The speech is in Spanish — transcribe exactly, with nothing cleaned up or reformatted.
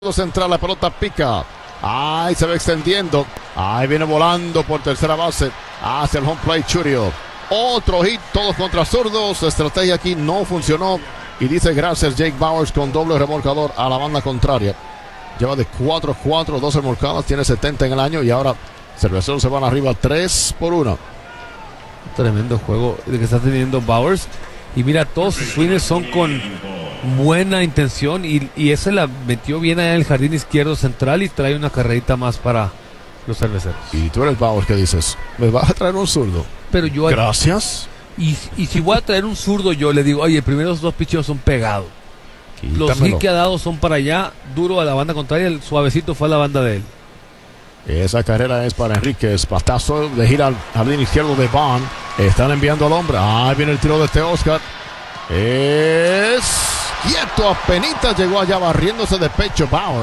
Central, la pelota pica. Ahí se va extendiendo. Ahí viene volando por tercera base. Hacia el home plate Churio. Otro hit, todos contra zurdos. La estrategia aquí no funcionó. Y dice gracias Jake Bauers con doble remolcador a la banda contraria. Lleva de cuatro cuatro, dos remolcadas. Tiene setenta en el año. Y ahora Cerveceros se van arriba tres por uno. Tremendo juego que está teniendo Bauers. Y mira, todos sus swings son con buena intención. Y, y ese la metió bien allá en el jardín izquierdo central. Y trae una carrerita más para los Cerveceros. Y tú eres Bauers, ¿qué dices? ¿Me vas a traer un zurdo? Pero yo Gracias. Y, y si voy a traer un zurdo, yo le digo, oye, primero los dos picheos son pegados. Quítamelo. Los hits que ha dado son para allá, duro a la banda contraria, el suavecito fue a la banda de él. Esa carrera es para Enríquez. Patazo de gira al jardín izquierdo de Bond. Están enviando al hombre. Ahí viene el tiro de este Oscar. Es quieto, apenas llegó allá barriéndose de pecho Bauer.